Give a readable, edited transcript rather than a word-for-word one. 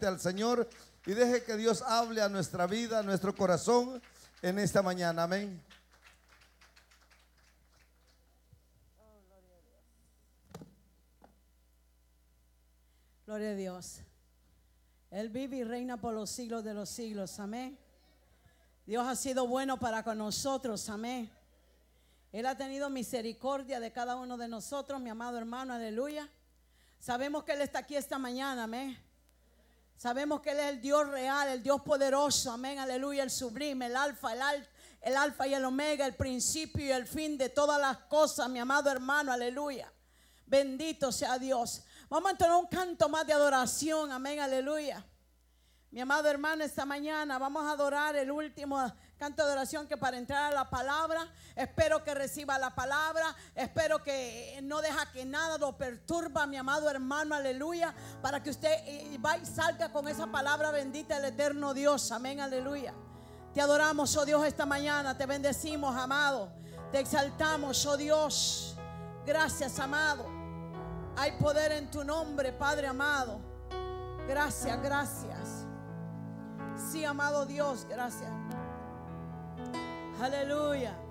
fuerte al Señor y deje que Dios hable a nuestra vida, a nuestro corazón en esta mañana. Amén. Gloria a Dios. Él vive y reina por los siglos de los siglos. Amén. Dios ha sido bueno para con nosotros. Amén. Él ha tenido misericordia de cada uno de nosotros, mi amado hermano. Aleluya. Sabemos que Él está aquí esta mañana. Amén. Sabemos que Él es el Dios real, el Dios poderoso. Amén. Aleluya. El sublime, el alfa, el alfa y el omega, el principio y el fin de todas las cosas, mi amado hermano. Aleluya. Bendito sea Dios. Vamos a entonar un canto más de adoración. Amén, aleluya. Mi amado hermano, esta mañana vamos a adorar el último canto de oración, que para entrar a la palabra, espero que reciba la palabra, espero que no deja que nada lo perturba, mi amado hermano, aleluya, para que usted vaya y salga con esa palabra bendita del eterno Dios. Amén, aleluya. Te adoramos, oh Dios, esta mañana, te bendecimos, amado, te exaltamos, oh Dios. Gracias, amado. Hay poder en tu nombre, Padre amado. Gracias, gracias. Sí, amado Dios, gracias. Aleluya.